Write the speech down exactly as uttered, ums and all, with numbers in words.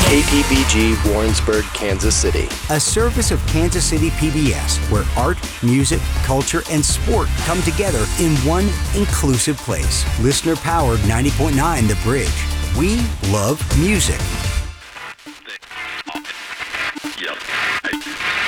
K P B G Warrensburg, Kansas City. A service of Kansas City P B S, where art, music, culture, and sport come together in one inclusive place. Listener-powered ninety point nine The Bridge. We love music.